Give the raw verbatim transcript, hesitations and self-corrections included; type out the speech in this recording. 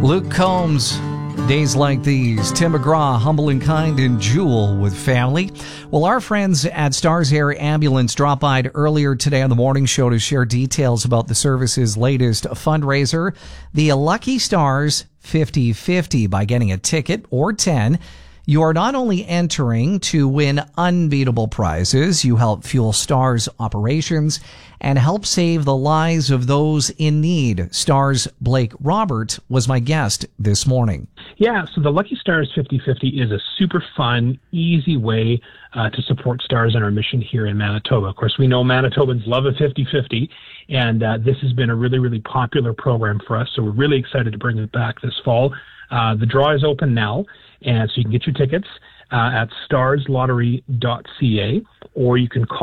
Luke Combs, Days Like These. Tim McGraw, Humble and Kind, and Jewel with Family. Well, our friends at Stars Air Ambulance dropped by earlier today on the morning show to share details about the service's latest fundraiser, the Lucky Stars fifty fifty. By getting a ticket or ten, you are not only entering to win unbeatable prizes, you help fuel Stars operations and help save the lives of those in need. Stars Blake Robert was my guest this morning. Yeah, so the Lucky Stars fifty fifty is a super fun, easy way uh, to support Stars and our mission here in Manitoba. Of course, we know Manitobans love a fifty fifty, and uh, this has been a really, really popular program for us, so we're really excited to bring it back this fall. Uh, the draw is open now, and so you can get your tickets uh, at stars lottery dot c a, or you can call